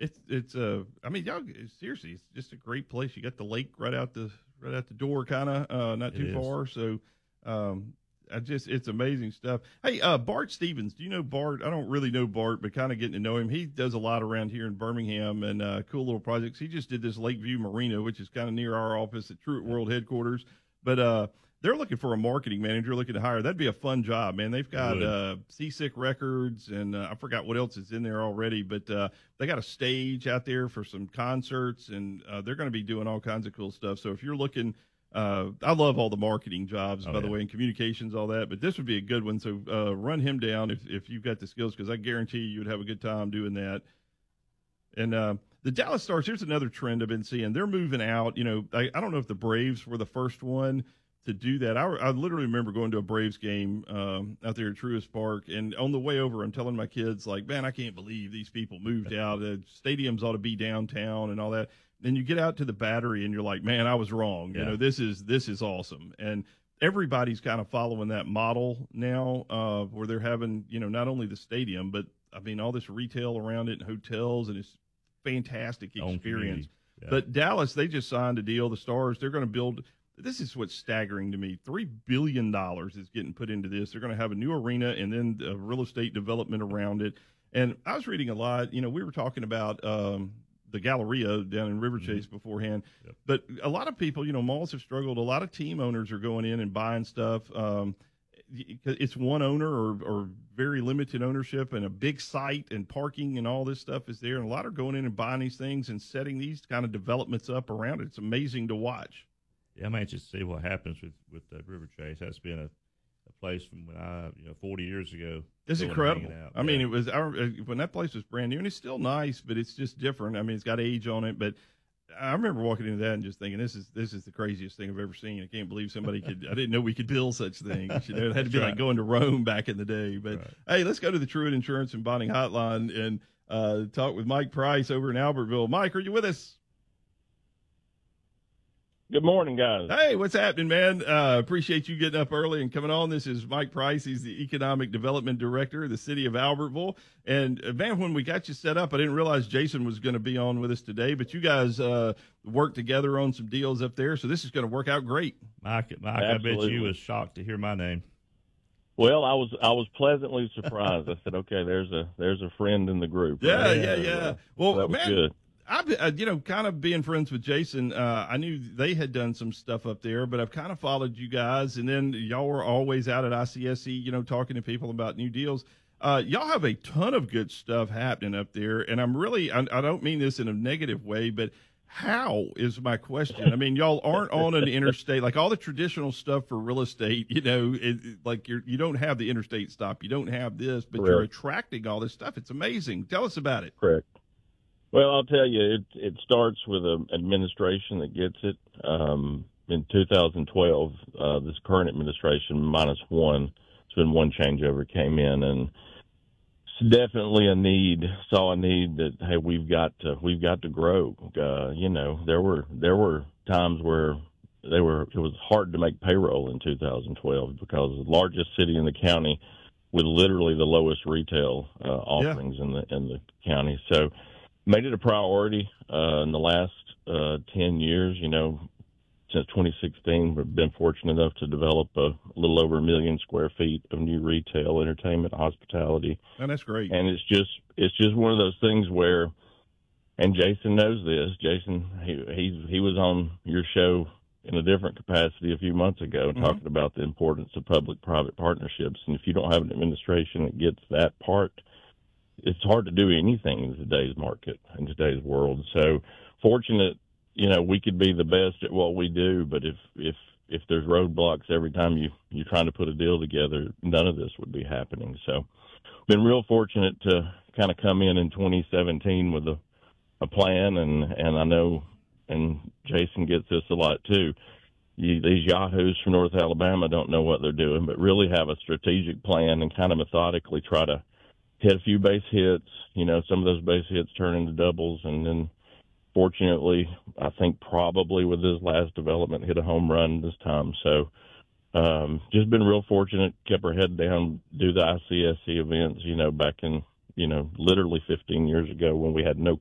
I mean, y'all seriously, it's just a great place. You got the lake right out the door, kind of not too far. So, it's amazing stuff. Hey, Bart Stevens, do you know Bart? I don't really know Bart, but kind of getting to know him. He does a lot around here in Birmingham and cool little projects. He just did this Lakeview Marina, which is kind of near our office at Truett World headquarters. But they're looking for a marketing manager, looking to hire. That'd be a fun job, man. They've got Seasick Records, and I forgot what else is in there already, but they got a stage out there for some concerts, and they're going to be doing all kinds of cool stuff. So if you're looking, I love all the marketing jobs, by the way, and communications, all that, but this would be a good one. So run him down if you've got the skills, because I guarantee you would have a good time doing that. And the Dallas Stars, here's another trend I've been seeing. They're moving out. You know, I don't know if the Braves were the first one to do that. I literally remember going to a Braves game out there at Truist Park, and on the way over, I'm telling my kids, like, man, I can't believe these people moved out. The stadiums ought to be downtown and all that. Then you get out to the Battery, and you're like, man, I was wrong. Yeah. You know, this is awesome. And everybody's kind of following that model now, where they're having, you know, not only the stadium, but I mean, all this retail around it and hotels, and it's fantastic experience. Yeah. But Dallas, they just signed a deal. The Stars, they're going to build. This is what's staggering to me. $3 billion is getting put into this. They're going to have a new arena and then real estate development around it. And I was reading a lot. You know, we were talking about the Galleria down in River Chase beforehand. Yep. But a lot of people, you know, malls have struggled. A lot of team owners are going in and buying stuff. It's one owner or very limited ownership, and a big site and parking and all this stuff is there. And a lot are going in and buying these things and setting these kind of developments up around it. It's amazing to watch. Yeah, I'm anxious to see what happens with River Chase. That's been a place from when 40 years ago. It's incredible. I mean, it was when that place was brand new, and it's still nice, but it's just different. I mean, it's got age on it, but I remember walking into that and just thinking, this is the craziest thing I've ever seen. I can't believe somebody could. I didn't know we could build such things. You know, it had to be like going to Rome back in the day. But hey, let's go to the Truett Insurance and Bonding Hotline and talk with Mike Price over in Albertville. Mike, are you with us? Good morning, guys. Hey, what's happening, man? Appreciate you getting up early and coming on. This is Mike Price. He's the Economic Development Director of the City of Albertville. And, man, when we got you set up, I didn't realize Jason was going to be on with us today. But you guys worked together on some deals up there, so this is going to work out great. Mike, I bet you was shocked to hear my name. Well, I was pleasantly surprised. I said, okay, there's a friend in the group. Right? Yeah. Well, that was man, good. I've, kind of being friends with Jason, I knew they had done some stuff up there, but I've kind of followed you guys, and then y'all were always out at ICSC, talking to people about new deals. Y'all have a ton of good stuff happening up there, and I don't mean this in a negative way, but how is my question? I mean, y'all aren't on an interstate, like all the traditional stuff for real estate, you don't have the interstate stop, you don't have this, but You're attracting all this stuff. It's amazing. Tell us about it. Correct. Well, I'll tell you, it starts with an administration that gets it. In 2012, this current administration, minus one, it's been one changeover, came in, and it's definitely saw a need that, hey, we've got to grow. There were times where it was hard to make payroll in 2012 because the largest city in the county with literally the lowest retail offerings in the county. So made it a priority in the last 10 years. Since 2016, we've been fortunate enough to develop a little over 1 million square feet of new retail, entertainment, hospitality. And that's great. And it's just one of those things where, and Jason knows this. Jason, he was on your show in a different capacity a few months ago, talking about the importance of public-private partnerships. And if you don't have an administration that gets that part, it's hard to do anything in today's market, in today's world. So fortunate, we could be the best at what we do, but if there's roadblocks every time you're trying to put a deal together, none of this would be happening. So been real fortunate to kind of come in 2017 with a plan, and I know, and Jason gets this a lot too, these yahoos from North Alabama don't know what they're doing, but really have a strategic plan and kind of methodically try to hit a few base hits, some of those base hits turn into doubles. And then fortunately, I think probably with this last development, hit a home run this time. So just been real fortunate, kept our head down, do the ICSC events, back in, literally 15 years ago when we had no